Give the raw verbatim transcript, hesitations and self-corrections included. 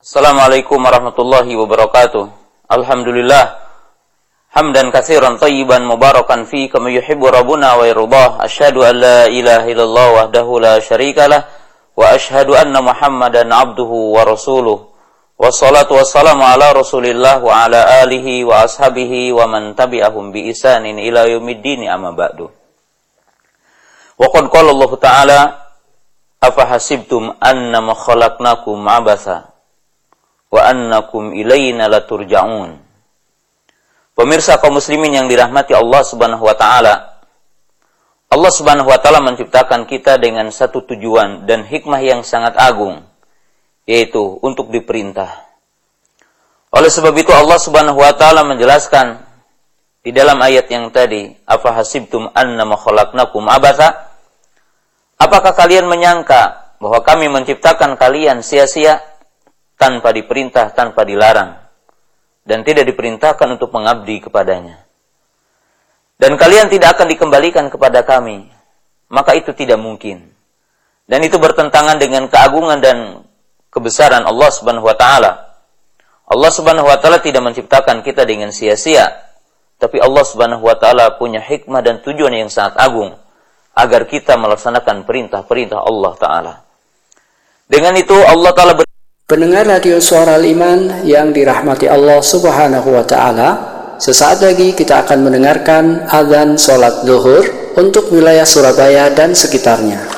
Assalamualaikum warahmatullahi wabarakatuh. Alhamdulillah hamdan katsiran thayyiban mubarakan fi kama yuhibbu rabbuna wa yardah. Asyhadu an la ilaha illallah wahdahu la syarikalah wa asyhadu anna Muhammadan abduhu wa rasuluh. Wassalatu wassalamu ala Rasulillah wa ala alihi wa ashabihi wa man tabi'ahum bi ihsanin ila yaumiddin, amma ba'du. Wa qad qala Allah Ta'ala, afa hasibtum annama khalaqnakum abatha wa annakum ilayna laturja'un. Pemirsa kaum muslimin yang dirahmati Allah Subhanahu wa taala, Allah Subhanahu wa taala menciptakan kita dengan satu tujuan dan hikmah yang sangat agung, yaitu untuk diperintah. Oleh sebab itu Allah Subhanahu wa taala menjelaskan di dalam ayat yang tadi, afa hasibtum annama khalaqnakum abatha? Apakah kalian menyangka bahwa kami menciptakan kalian sia-sia, tanpa diperintah, tanpa dilarang, dan tidak diperintahkan untuk mengabdi kepadanya? Dan kalian tidak akan dikembalikan kepada kami, maka itu tidak mungkin. Dan itu bertentangan dengan keagungan dan kebesaran Allah Subhanahu wa taala. Allah Subhanahu wa taala tidak menciptakan kita dengan sia-sia, tapi Allah Subhanahu wa taala punya hikmah dan tujuan yang sangat agung agar kita melaksanakan perintah-perintah Allah taala. Dengan itu Allah taala ber- Pendengar radio Suara Al-Iman yang dirahmati Allah Subhanahu wa taala, sesaat lagi kita akan mendengarkan azan salat zuhur untuk wilayah Surabaya dan sekitarnya.